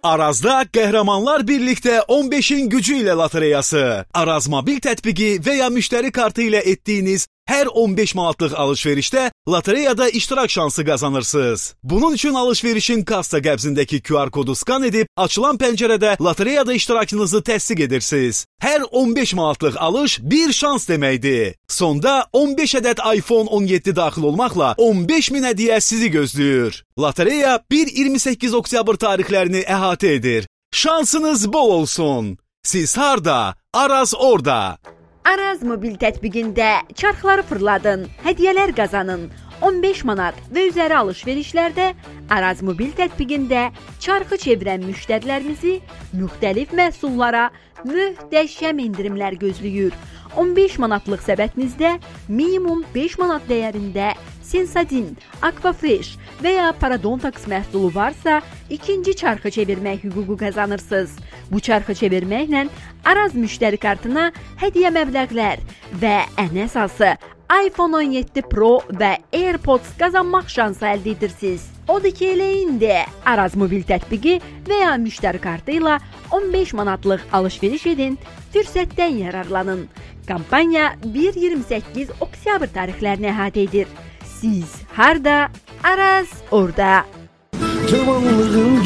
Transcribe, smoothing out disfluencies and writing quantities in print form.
Arazda Qəhrəmanlar birlikdə 15'in gücü ilə lotereyası. Araz mobil tətbiqi və ya müştəri kartı ilə etdiyiniz hər 15 manatlıq alışverişdə lotereyada iştirak şansı qazanırsınız. Bunun üçün alışverişin kassa qəbzindəki QR kodu skan edib, açılan pəncərədə lotereyada iştirakınızı təsdiq edirsiniz. Hər 15 manatlıq alış bir şans deməkdir. Sonda 15 ədəd iPhone 17 daxil olmaqla 15.000 hədiyyə sizi gözləyir. Lotereya 1-28 oktyabr tarixlərini əhatə edir. Şansınız bol olsun. Siz harda? Araz orada. Araz mobil tətbiqində çarxları fırladın, hədiyyələr qazanın. 15 manat və üzəri alışverişlərdə Araz mobil tətbiqində çarxı çevirən müştərilərimizi müxtəlif məhsullara möhtəşəm endirimlər gözləyir. 15 manatlıq səbətinizdə minimum 5 manat dəyərində Sensadin, Aquafresh və ya Parodontax məhsulu varsa, ikinci çarxı çevirmək hüququ qazanırsınız. Bu çarxı çevirməklə Araz müştəri kartına hədiyyə məbləğlər və ən əsası iPhone 17 Pro və AirPods qazanmaq şansı əldə edirsiniz. Odur ki, elə indi Araz mobil tətbiqi və ya müştəri kartı ilə 15 manatlıq alışveriş edin, fürsətdən yararlanın. Kampaniya 1-28 oktyabr tarixlərini əhatə edir. Siz harda? Araz orada.